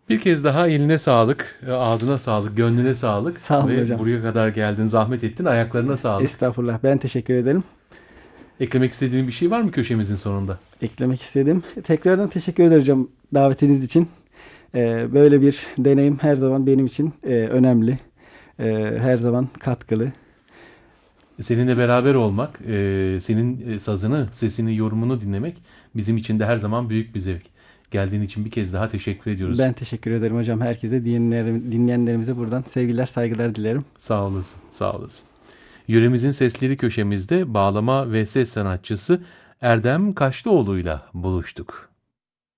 Bir kez daha eline sağlık, ağzına sağlık, gönlüne sağlık Sağ olun ve hocam. buraya kadar geldin, zahmet ettin, ayaklarına sağlık. Estağfurullah. Ben teşekkür ederim. Eklemek istediğin bir şey var mı köşemizin sonunda? Eklemek istedim. Tekrardan teşekkür ederim hocam davetiniz için. Böyle bir deneyim her zaman benim için önemli. Her zaman katkılı. Seninle beraber olmak, senin sazını, sesini, yorumunu dinlemek bizim için de her zaman büyük bir zevk. Geldiğin için bir kez daha teşekkür ediyoruz. Ben teşekkür ederim hocam. Herkese, dinleyenlerimize buradan sevgiler, saygılar dilerim. Sağ olasın, sağ olasın. Yöremizin Sesleri köşemizde bağlama ve ses sanatçısı Erdem Kaşlıoğlu'yla buluştuk.